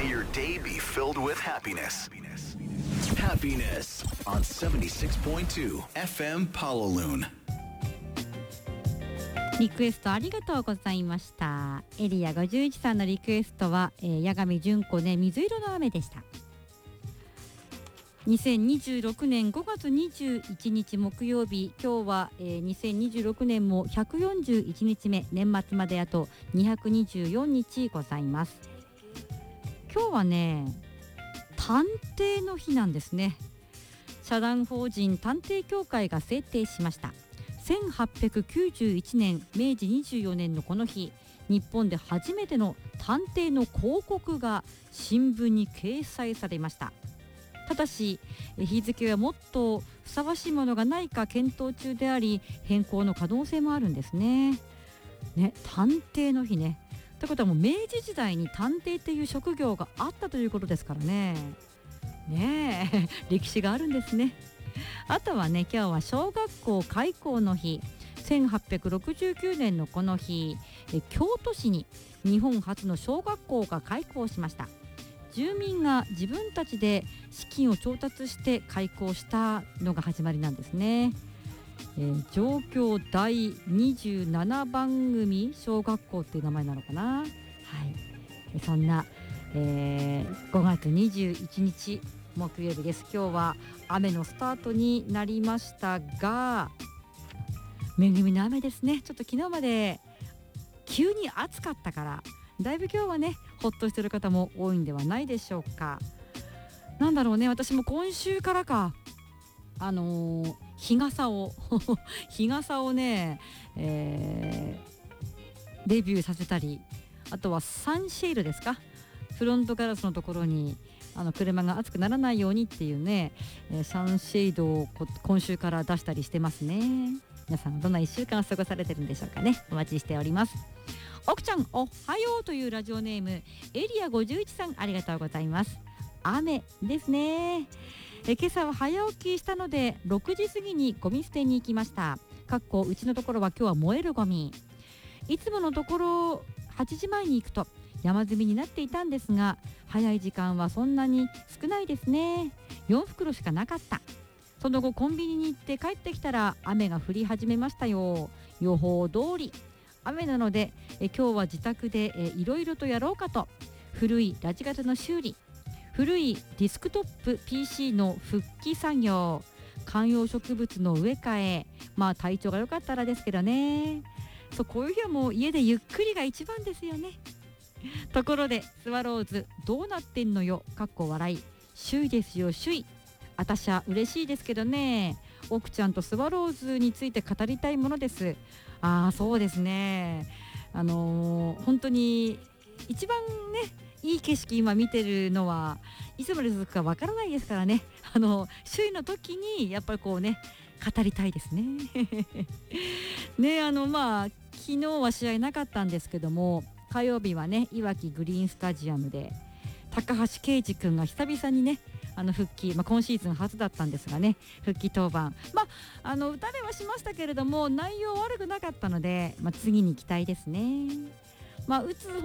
your day be filled with happiness. Happiness on 76.2 FM Pawaloon。 リクエストありがとうございました。エリア51さんのリクエストは、八神純子で水色の雨でした。2026年5月21日木曜日、今日は、2026年も141日目、年末まであと224日ございます。今日はね、探偵の日なんですね。社団法人探偵協会が制定しました。1891年明治24年のこの日、日本で初めての探偵の広告が新聞に掲載されました。ただし日付はもっとふさわしいものがないか検討中であり、変更の可能性もあるんですね。探偵の日ね。ということはもう明治時代に探偵っていう職業があったということですからね。歴史があるんですね。あとはね、今日は小学校開校の日。1869年のこの日、京都市に日本初の小学校が開校しました。住民が自分たちで資金を調達して開校したのが始まりなんですね。上京第27番組小学校っていう名前なのかな。そんな、5月21日木曜日です。今日は雨のスタートになりましたが、恵みの雨ですね。ちょっと昨日まで急に暑かったからだいぶ今日はねほっとしてる方も多いんではないでしょうか。なんだろうね、私も今週からか日傘をね、レビューさせたり、あとはサンシェードですか、フロントガラスのところに車が熱くならないようにっていうね、サンシェードを今週から出したりしてますね。皆さんどんな1週間過ごされてるんでしょうかね。お待ちしております。奥ちゃんおはようというラジオネームエリア51さん、ありがとうございます。雨ですね。今朝は早起きしたので6時過ぎにゴミ捨てに行きました。うちのところは今日は燃えるゴミ。いつものところ8時前に行くと山積みになっていたんですが、早い時間はそんなに少ないですね。4袋しかなかった。その後コンビニに行って帰ってきたら雨が降り始めましたよ。予報通り雨なので今日は自宅でいろいろとやろうかと、古いラジカセの修理、古いディスクトップ PC の復帰作業、観葉植物の植え替え、体調が良かったらですけどね。こういう日はもう家でゆっくりが一番ですよね。ところでスワローズどうなってんのよ、笑い。首位ですよ、首位。あたしゃ嬉しいですけどね。奥ちゃんとスワローズについて語りたいものです。そうですね。本当に一番ねいい景色今見てるのはいつまで続くかわからないですからね。首位の時にやっぱり語りたいですね。昨日は試合なかったんですけども、火曜日はねいわきグリーンスタジアムで高橋奎二君が久々にね復帰、今シーズン初だったんですがね、復帰登板、打たれはしましたけれども内容悪くなかったので、次に期待ですね。打つ